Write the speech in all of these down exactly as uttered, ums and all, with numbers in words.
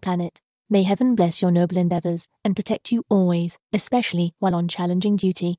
planet. May heaven bless your noble endeavours and protect you always, especially while on challenging duty.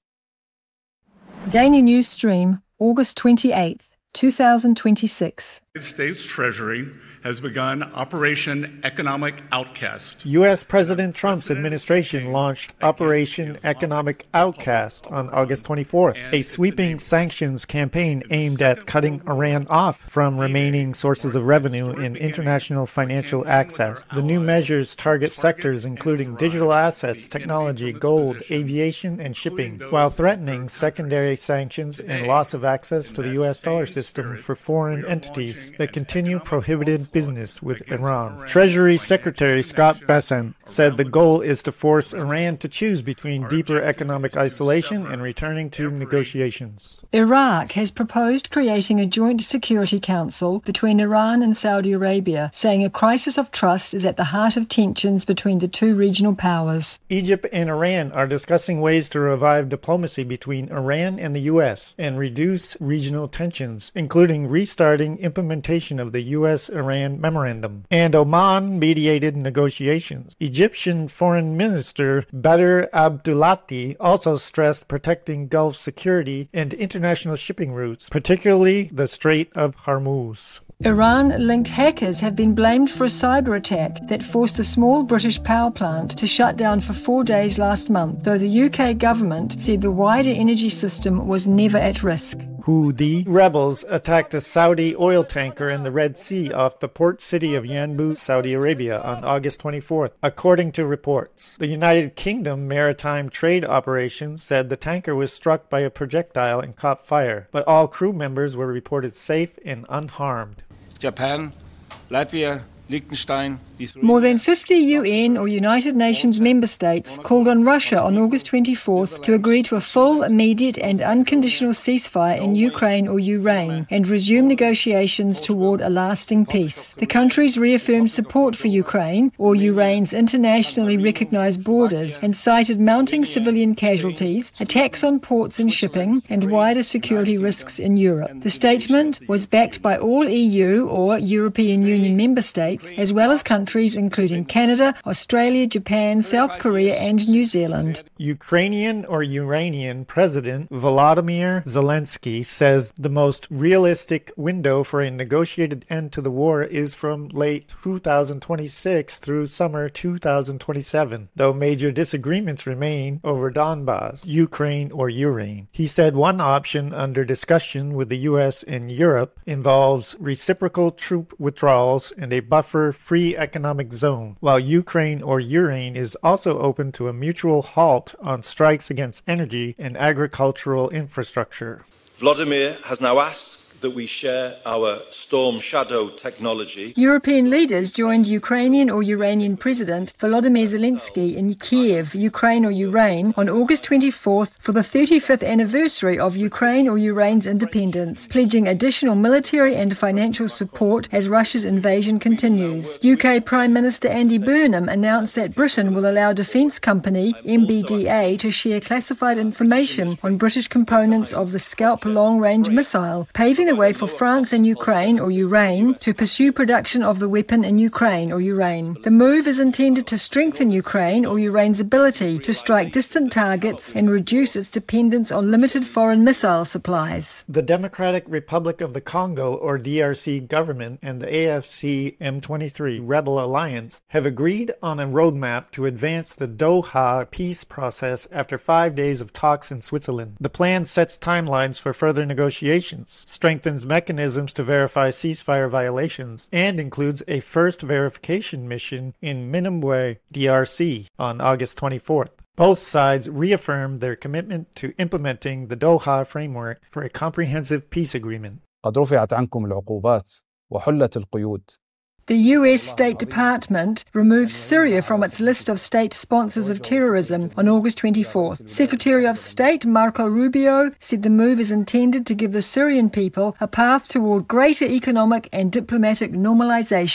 Daily News Stream, August twenty-eighth, twenty twenty-six. The United States Treasury has begun Operation Economic Outcast. U S President Trump's administration launched Operation Economic Outcast on August twenty-fourth, a sweeping sanctions campaign aimed at cutting Iran off from remaining sources of revenue in international financial access. The new measures target sectors including digital assets, technology, gold, aviation, and shipping, while threatening secondary sanctions and loss of access to the U S dollar system for foreign entities that continue prohibited business with Iran. Treasury Secretary Scott Bessent said the goal is to force Iran to choose between deeper economic isolation and returning to negotiations. Iraq has proposed creating a joint security council between Iran and Saudi Arabia, saying a crisis of trust is at the heart of tensions between the two regional powers. Egypt and Iran are discussing ways to revive diplomacy between Iran and the U S and reduce regional tensions, including restarting implementation of the U S-Iran memorandum. And Oman mediated negotiations. Egyptian Foreign Minister Badr Abdulati also stressed protecting Gulf security and international shipping routes, particularly the Strait of Hormuz. Iran-linked hackers have been blamed for a cyber attack that forced a small British power plant to shut down for four days last month, though the U K government said the wider energy system was never at risk. Houthi rebels attacked a Saudi oil tanker in the Red Sea off the port city of Yanbu, Saudi Arabia on August twenty-fourth, according to reports. The United Kingdom Maritime Trade Operations said the tanker was struck by a projectile and caught fire, but all crew members were reported safe and unharmed. Japan, Latvia, Liechtenstein. More than fifty U N or United Nations member states called on Russia on August twenty-fourth to agree to a full, immediate and unconditional ceasefire in Ukraine or Ukraine and resume negotiations toward a lasting peace. The countries reaffirmed support for Ukraine or Ukraine's internationally recognized borders and cited mounting civilian casualties, attacks on ports and shipping, and wider security risks in Europe. The statement was backed by all E U or European Union member states, as well as countries countries including Canada, Australia, Japan, South Korea and New Zealand. Ukrainian or Iranian President Volodymyr Zelensky says the most realistic window for a negotiated end to the war is from late two thousand twenty-six through summer two thousand twenty-seven, though major disagreements remain over Donbas, Ukraine or Ukraine. He said one option under discussion with the U S and Europe involves reciprocal troop withdrawals and a buffer-free economic zone, while Ukraine or Ukraine is also open to a mutual halt on strikes against energy and agricultural infrastructure. Vladimir has now asked that we share our Storm Shadow technology. European leaders joined Ukrainian or Iranian President Volodymyr Zelensky in Kiev, Ukraine or Ukraine, on August twenty-fourth for the thirty-fifth anniversary of Ukraine or Ukraine's independence, pledging additional military and financial support as Russia's invasion continues. U K Prime Minister Andy Burnham announced that Britain will allow defence company M B D A to share classified information on British components of the Scalp long-range missile, paving the way for France and Ukraine or Ukraine to pursue production of the weapon in Ukraine or Ukraine. The move is intended to strengthen Ukraine or Ukraine's ability to strike distant targets and reduce its dependence on limited foreign missile supplies. The Democratic Republic of the Congo or D R C government and the A F C M twenty-three Rebel Alliance have agreed on a roadmap to advance the Doha peace process after five days of talks in Switzerland. The plan sets timelines for further negotiations, strengthens mechanisms to verify ceasefire violations, and includes a first verification mission in Minembwe, D R C, on August twenty-fourth. Both sides reaffirmed their commitment to implementing the Doha framework for a comprehensive peace agreement. قد رفعت عنكم العقوبات وحلت القيود. The U S State Department removed Syria from its list of state sponsors of terrorism on August twenty-fourth. Secretary of State Marco Rubio said the move is intended to give the Syrian people a path toward greater economic and diplomatic normalization.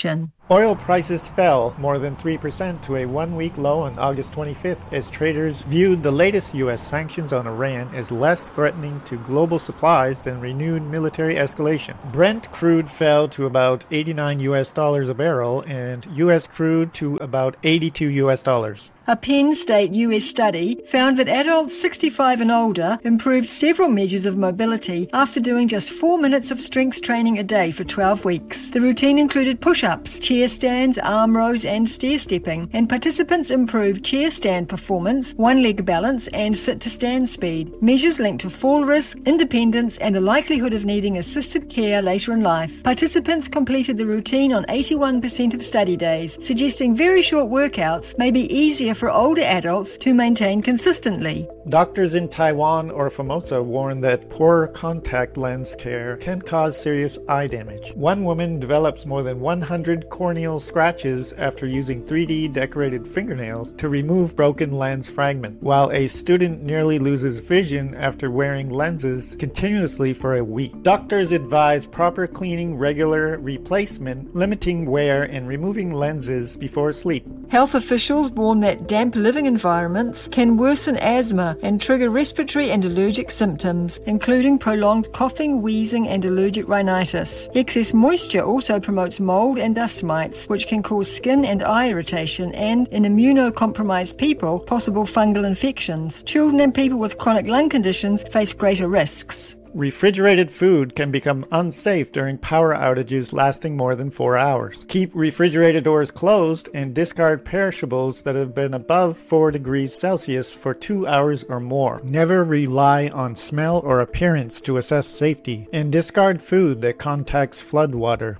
Oil prices fell more than three percent to a one-week low on August twenty-fifth as traders viewed the latest U S sanctions on Iran as less threatening to global supplies than renewed military escalation. Brent crude fell to about eighty-nine U S dollars a barrel and U S crude to about eighty-two U S dollars. A Penn State U S study found that adults sixty-five and older improved several measures of mobility after doing just four minutes of strength training a day for twelve weeks. The routine included push-ups, chair stands, arm rows and stair-stepping, and participants improved chair stand performance, one-leg balance and sit-to-stand speed. Measures linked to fall risk, independence and the likelihood of needing assisted care later in life. Participants completed the routine on eighty-one percent of study days, suggesting very short workouts may be easier for older adults to maintain consistently. Doctors in Taiwan or Formosa warn that poor contact lens care can cause serious eye damage. One woman develops more than one hundred corneal scratches after using three D decorated fingernails to remove broken lens fragment, while a student nearly loses vision after wearing lenses continuously for a week. Doctors advise proper cleaning, regular replacement, limiting wear, and removing lenses before sleep. Health officials warn that damp living environments can worsen asthma and trigger respiratory and allergic symptoms, including prolonged coughing, wheezing, and allergic rhinitis. Excess moisture also promotes mold and dust mites, which can cause skin and eye irritation and, in immunocompromised people, possible fungal infections. Children and people with chronic lung conditions face greater risks. Refrigerated food can become unsafe during power outages lasting more than four hours. Keep refrigerator doors closed and discard perishables that have been above four degrees Celsius for two hours or more. Never rely on smell or appearance to assess safety, and discard food that contacts floodwater.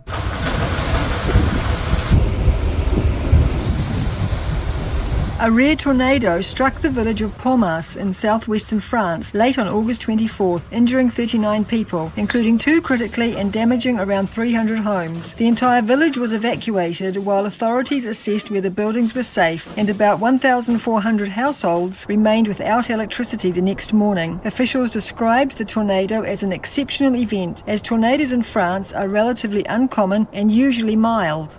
A rare tornado struck the village of Pomas in southwestern France late on August twenty-fourth, injuring thirty-nine people, including two critically and damaging around three hundred homes. The entire village was evacuated while authorities assessed whether buildings were safe, and about one thousand four hundred households remained without electricity the next morning. Officials described the tornado as an exceptional event, as tornadoes in France are relatively uncommon and usually mild.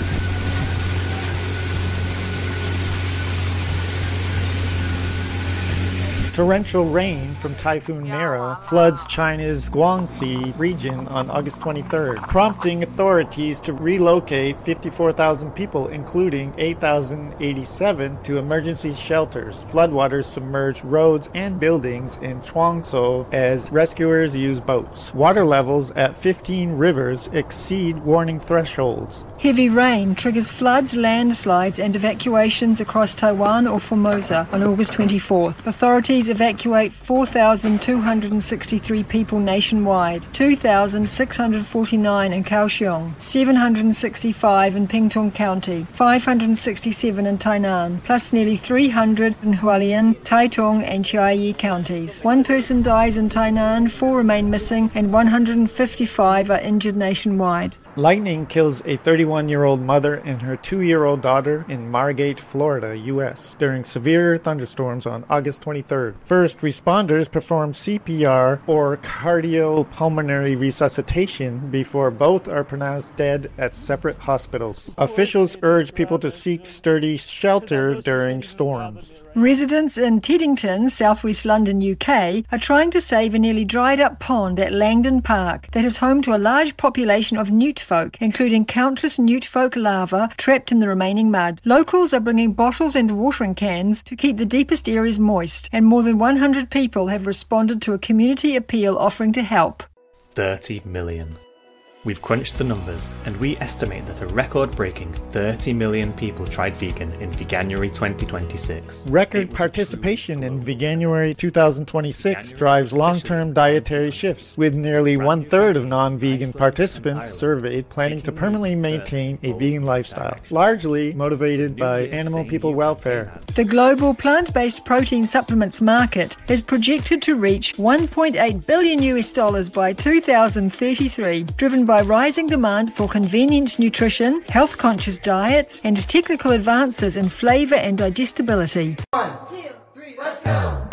Torrential rain from Typhoon Mara floods China's Guangxi region on August twenty-third, prompting authorities to relocate fifty-four thousand people, including eight thousand eighty-seven, to emergency shelters. Floodwaters submerged roads and buildings in Chuangzhou as rescuers use boats. Water levels at fifteen rivers exceed warning thresholds. Heavy rain triggers floods, landslides and evacuations across Taiwan or Formosa on August twenty-fourth. Authorities evacuate four thousand two hundred sixty-three people nationwide, two thousand six hundred forty-nine in Kaohsiung, seven hundred sixty-five in Pingtung County, five hundred sixty-seven in Tainan, plus nearly three hundred in Hualien, Taitung and Chiayi counties. One person dies in Tainan, four remain missing, and one hundred fifty-five are injured nationwide. Lightning kills a thirty-one-year-old mother and her two-year-old daughter in Margate, Florida, U S during severe thunderstorms on August twenty-third. First responders performed C P R or cardiopulmonary resuscitation before both are pronounced dead at separate hospitals. Officials urge people to seek sturdy shelter during storms. Residents in Teddington, southwest London, U K, are trying to save a nearly dried-up pond at Langdon Park that is home to a large population of newt folk, including countless newt folk larvae trapped in the remaining mud. Locals are bringing bottles and watering cans to keep the deepest areas moist, and more than one hundred people have responded to a community appeal offering to help. thirty million. We've crunched the numbers, and we estimate that a record-breaking thirty million people tried vegan in Veganuary twenty twenty-six. Record participation in Veganuary twenty twenty-six drives long-term dietary shifts, with nearly one-third of non-vegan participants surveyed planning to permanently maintain a vegan lifestyle, largely motivated by animal people welfare. The global plant-based protein supplements market is projected to reach one point eight billion U S dollars by two thousand thirty-three, driven by by rising demand for convenient nutrition, health-conscious diets, and technical advances in flavor and digestibility. One, two, three, let's go!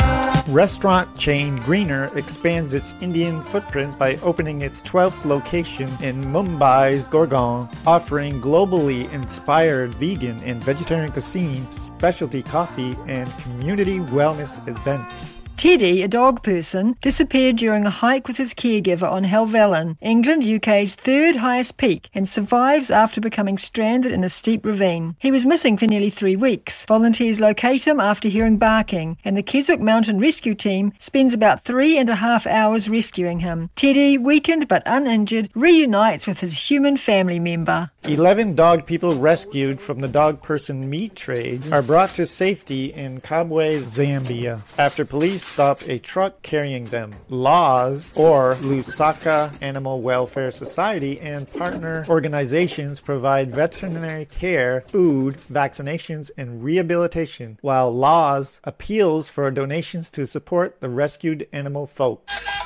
Restaurant chain Greener expands its Indian footprint by opening its twelfth location in Mumbai's Gurgaon, offering globally inspired vegan and vegetarian cuisine, specialty coffee, and community wellness events. Teddy, a dog person, disappeared during a hike with his caregiver on Helvellyn, England, U K's third highest peak, and survives after becoming stranded in a steep ravine. He was missing for nearly three weeks. Volunteers locate him after hearing barking, and the Keswick Mountain Rescue Team spends about three and a half hours rescuing him. Teddy, weakened but uninjured, reunites with his human family member. Eleven dog people rescued from the dog person meat trade are brought to safety in Kabwe, Zambia, after police stop a truck carrying them. Laws, or Lusaka Animal Welfare Society, and partner organizations provide veterinary care, food, vaccinations, and rehabilitation, while Laws appeals for donations to support the rescued animal folk.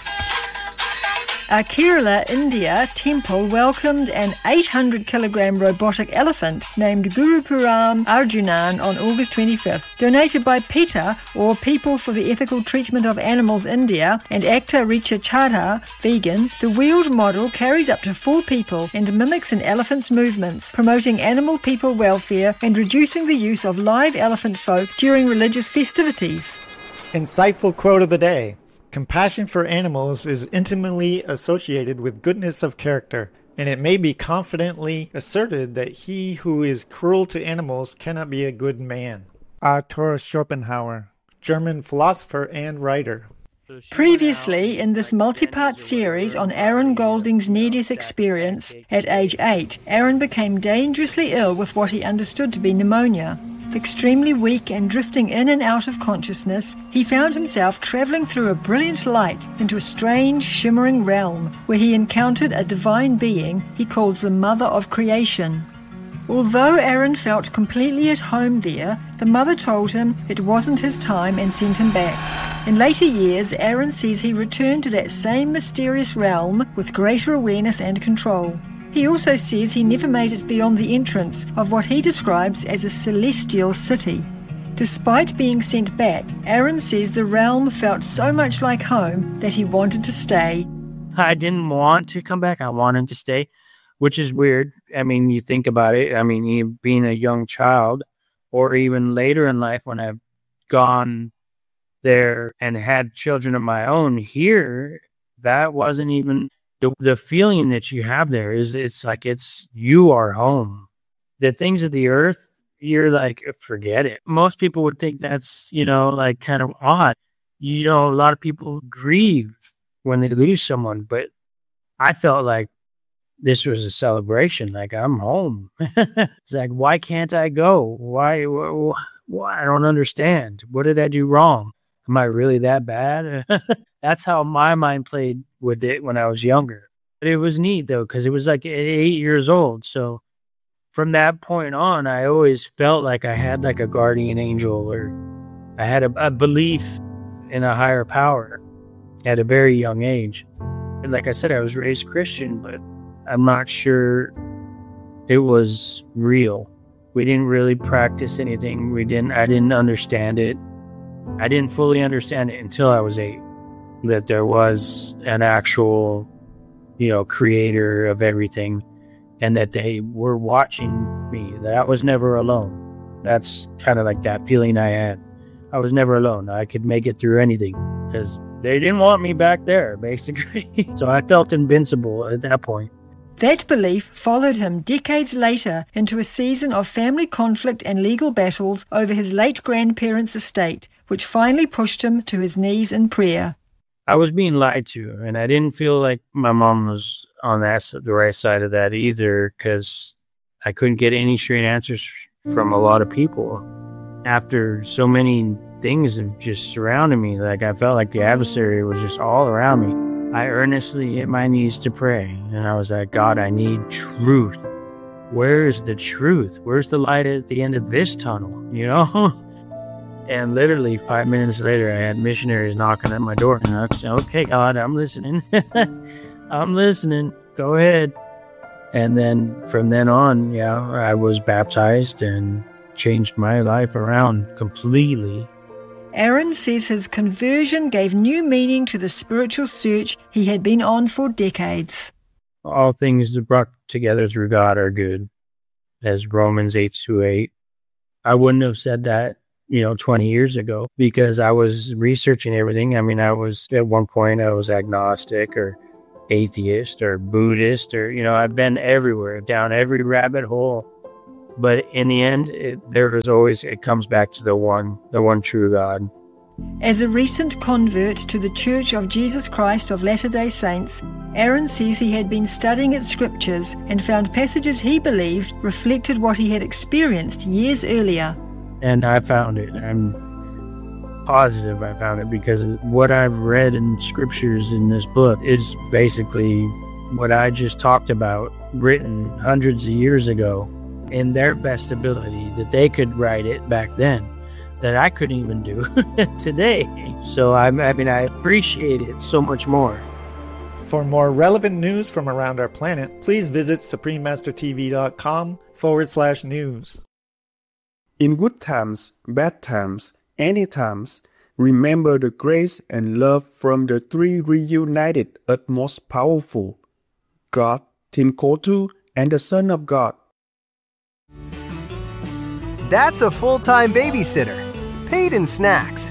A Kerala, India temple welcomed an eight hundred kilogram robotic elephant named Gurupuram Arjunan on August twenty-fifth. Donated by PETA, or People for the Ethical Treatment of Animals India, and actor Richa Chadha, vegan, the wheeled model carries up to four people and mimics an elephant's movements, promoting animal people welfare and reducing the use of live elephant folk during religious festivities. Insightful quote of the day. Compassion for animals is intimately associated with goodness of character, and it may be confidently asserted that he who is cruel to animals cannot be a good man. Arthur Schopenhauer, German philosopher and writer. Previously, in this multi-part series on Aaron Golding's near-death experience, at age eight, Aaron became dangerously ill with what he understood to be pneumonia. Extremely weak and drifting in and out of consciousness, he found himself travelling through a brilliant light into a strange, shimmering realm where he encountered a divine being he calls the Mother of Creation. Although Aaron felt completely at home there, the mother told him it wasn't his time and sent him back. In later years, Aaron says he returned to that same mysterious realm with greater awareness and control. He also says he never made it beyond the entrance of what he describes as a celestial city. Despite being sent back, Aaron says the realm felt so much like home that he wanted to stay. I didn't want to come back. I wanted to stay, which is weird. I mean, you think about it. I mean, you being a young child, or even later in life when I've gone there and had children of my own here, that wasn't even... The, the feeling that you have there is it's like it's you are home. The things of the earth, you're like, forget it. Most people would think that's, you know, like kind of odd. You know, a lot of people grieve when they lose someone, but I felt like this was a celebration. Like, I'm home. It's like, why can't I go? Why, why? Why? I don't understand. What did I do wrong? Am I really that bad? That's how my mind played with it when I was younger. But it was neat, though, because it was like at eight years old. So from that point on, I always felt like I had like a guardian angel, or I had a, a belief in a higher power at a very young age. And like I said, I was raised Christian, but I'm not sure it was real. We didn't really practice anything. We didn't. I didn't understand it. I didn't fully understand it until I was eight, that there was an actual, you know, creator of everything, and that they were watching me, that I was never alone. That's kind of like that feeling I had. I was never alone. I could make it through anything because they didn't want me back there, basically. So I felt invincible at that point. That belief followed him decades later into a season of family conflict and legal battles over his late grandparents' estate, which finally pushed him to his knees in prayer. I was being lied to, and I didn't feel like my mom was on that, the right side of that either, because I couldn't get any straight answers from a lot of people. After so many things have just surrounded me, like I felt like the adversary was just all around me. I earnestly hit my knees to pray, and I was like, God, I need truth. Where is the truth? Where's the light at the end of this tunnel, you know? And literally five minutes later, I had missionaries knocking at my door, and I said, okay, God, I'm listening. I'm listening. Go ahead. And then from then on, yeah, I was baptized and changed my life around completely. Aaron says his conversion gave new meaning to the spiritual search he had been on for decades. All things brought together through God are good, as Romans eight to eight. I wouldn't have said that, you know, twenty years ago because I was researching everything. I mean, I was, at one point, I was agnostic or atheist or Buddhist or, you know, I've been everywhere, down every rabbit hole. But in the end, it, there is always, it comes back to the one, the one true God. As a recent convert to the Church of Jesus Christ of Latter-day Saints, Aaron says he had been studying its scriptures and found passages he believed reflected what he had experienced years earlier. And I found it. I'm positive I found it because what I've read in scriptures in this book is basically what I just talked about, written hundreds of years ago. In their best ability, that they could write it back then, that I couldn't even do today. So, I, I mean, I appreciate it so much more. For more relevant news from around our planet, please visit suprememastertv.com forward slash news. In good times, bad times, any times, remember the grace and love from the three reunited utmost powerful, God, Tim Kotu, and the Son of God. That's a full-time babysitter, paid in snacks.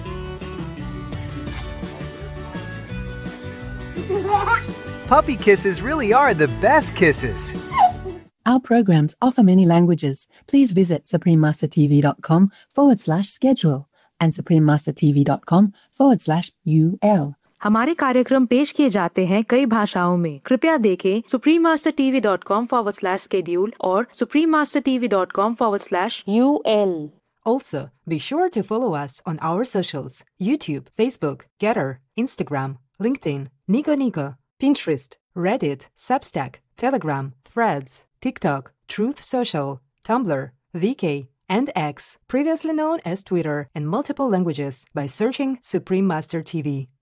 Puppy kisses really are the best kisses. Our programs offer many languages. Please visit suprememastertv.com forward slash schedule and suprememastertv.com forward slash UL. हमारे कार्यक्रम पेश किए जाते हैं कई भाषाओं में. कृपया देखें suprememastertv.com forward slash schedule or suprememastertv.com forward slash UL. Also, be sure to follow us on our socials: YouTube, Facebook, Getter, Instagram, LinkedIn, Nico Nico, Pinterest, Reddit, Substack, Telegram, Threads, TikTok, Truth Social, Tumblr, V K, and X, previously known as Twitter, in multiple languages by searching Supreme Master T V.